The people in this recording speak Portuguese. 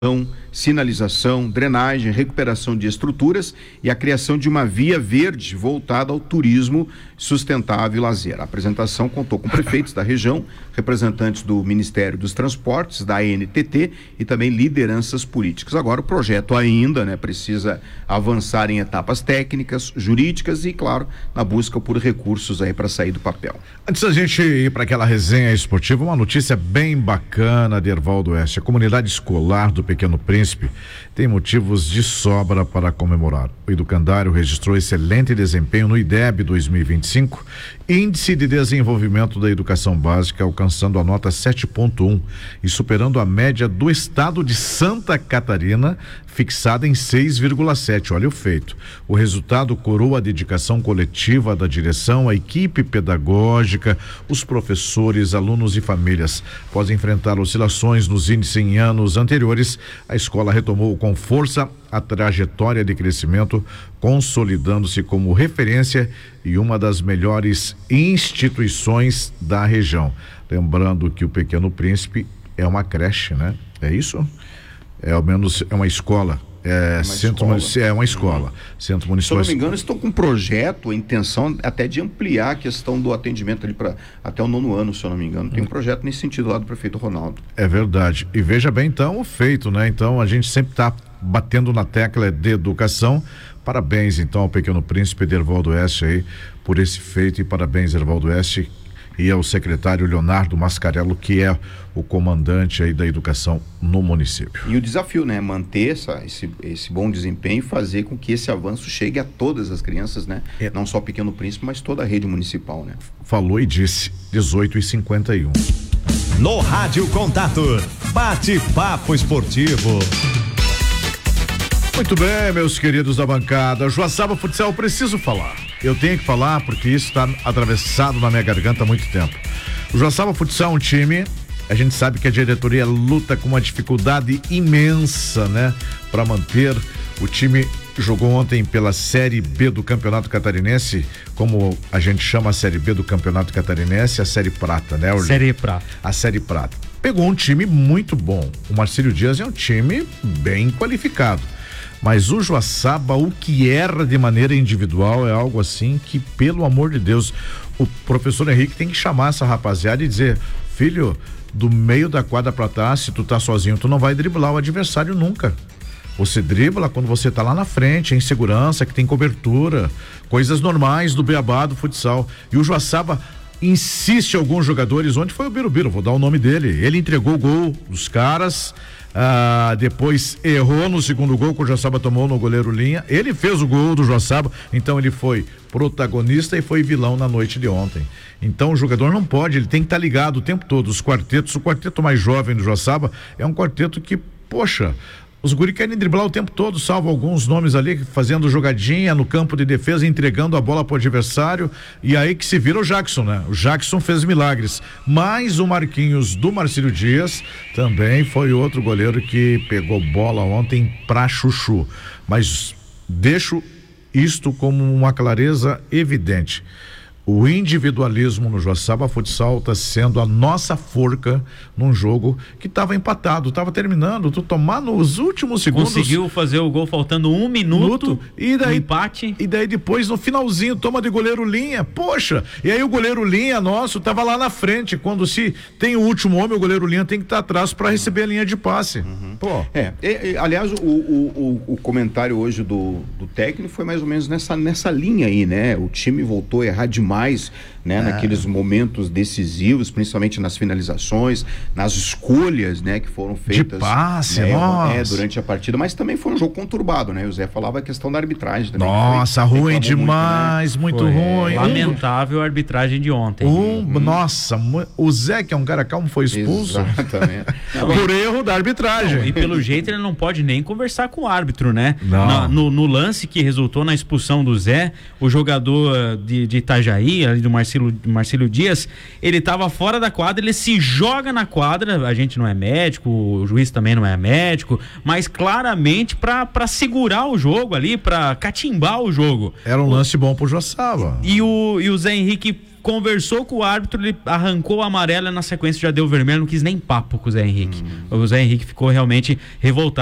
sinalização, drenagem, recuperação de estruturas e a criação de uma via verde voltada ao turismo sustentável e lazer. A apresentação contou com prefeitos da região, representantes do Ministério dos Transportes, da ANTT e também lideranças políticas. Agora o projeto ainda, precisa avançar em etapas técnicas, jurídicas e, claro, na busca por recursos aí para sair do papel. Antes da gente ir para aquela resenha esportiva, uma notícia bem bacana de Hervaldo Oeste. A comunidade escolar do Pequeno Príncipe tem motivos de sobra para comemorar. O educandário registrou excelente desempenho no IDEB 2025, Índice de Desenvolvimento da Educação Básica, alcançando a nota 7.1 e superando a média do estado de Santa Catarina, fixada em 6,7. Olha o feito. O resultado coroa a dedicação coletiva da direção, a equipe pedagógica, os professores, alunos e famílias. Após enfrentar oscilações nos índices em anos anteriores, a escola retomou com força a trajetória de crescimento, consolidando-se como referência e uma das melhores instituições da região. Lembrando que o Pequeno Príncipe é uma creche, né? É isso? Ao menos é uma escola. É uma escola. Centro Municipal. Se eu não me engano, estou com um projeto, a intenção até de ampliar a questão do atendimento ali para até o 9º ano, se eu não me engano. Tem um projeto nesse sentido lá do prefeito Ronaldo. É verdade. E veja bem, então, o feito, né? Então, a gente sempre está batendo na tecla de educação. Parabéns, então, ao Pequeno Príncipe de Hervaldo Oeste aí por esse feito, e parabéns, Hervaldo Oeste, e ao secretário Leonardo Mascarello, que é o comandante aí da educação no município. E o desafio, manter esse bom desempenho e fazer com que esse avanço chegue a todas as crianças, Não só o Pequeno Príncipe, mas toda a rede municipal, Falou e disse, 18h51. No Rádio Contato, bate-papo esportivo. Muito bem, meus queridos da bancada. Joaçaba Futsal, eu preciso falar. Eu tenho que falar porque isso está atravessado na minha garganta há muito tempo. O Joaçaba Futsal é um time, a gente sabe que a diretoria luta com uma dificuldade imensa, para manter. O time jogou ontem pela Série B do Campeonato Catarinense, como a gente chama a Série B do Campeonato Catarinense, a Série Prata, Orly? Série Prata. A Série Prata. Pegou um time muito bom. O Marcílio Dias é um time bem qualificado. Mas o Joaçaba, o que erra de maneira individual é algo assim que, pelo amor de Deus, o professor Henrique tem que chamar essa rapaziada e dizer: filho, do meio da quadra pra trás, se tu tá sozinho, tu não vai driblar o adversário nunca. Você dribla quando você tá lá na frente, em segurança, que tem cobertura, coisas normais do beabá do futsal. E o Joaçaba insiste alguns jogadores, onde foi o Birubiru, vou dar o nome dele, ele entregou o gol dos caras, depois errou no segundo gol que o Joaçaba tomou no goleiro Linha, ele fez o gol do Joaçaba, então ele foi protagonista e foi vilão na noite de ontem. Então o jogador não pode, ele tem que estar ligado o tempo todo. Os quartetos, o quarteto mais jovem do Joaçaba é um quarteto que, poxa, os guri querem driblar o tempo todo, salvo alguns nomes ali fazendo jogadinha no campo de defesa, entregando a bola pro adversário, e aí que se vira o Jackson, O Jackson fez milagres, mas o Marquinhos do Marcílio Dias também foi outro goleiro que pegou bola ontem pra chuchu. Mas deixo isto como uma clareza evidente. O individualismo no Joaçaba Futsal está sendo a nossa forca num jogo que estava empatado, estava terminando, tu tomar nos últimos segundos. Conseguiu fazer o gol faltando 1 minuto e daí, empate. E daí depois no finalzinho toma de goleiro Linha, poxa, e aí o goleiro Linha nosso estava lá na frente, quando se tem o último homem, o goleiro Linha tem que estar atrás para receber a linha de passe. Pô. Aliás, o comentário hoje do técnico foi mais ou menos nessa linha aí, O time voltou a errar demais, naqueles momentos decisivos, principalmente nas finalizações, nas escolhas, que foram feitas de passe, durante a partida, mas também foi um jogo conturbado, O Zé falava a questão da arbitragem também. Nossa, ruim demais, muito ruim. Lamentável a arbitragem de ontem. Nossa, o Zé, que é um cara calmo, foi expulso. Exatamente. Por erro da arbitragem. E pelo jeito ele não pode nem conversar com o árbitro, Não. No lance que resultou na expulsão do Zé, o jogador de Itajaí, ali do Marcílio Dias, ele estava fora da quadra, ele se joga na quadra, a gente não é médico, o juiz também não é médico, mas claramente para segurar o jogo ali, para catimbar o jogo. Era um lance bom pro Joaçaba. E o Zé Henrique conversou com o árbitro, ele arrancou o amarelo e na sequência já deu o vermelho, não quis nem papo com o Zé Henrique. O Zé Henrique ficou realmente revoltado.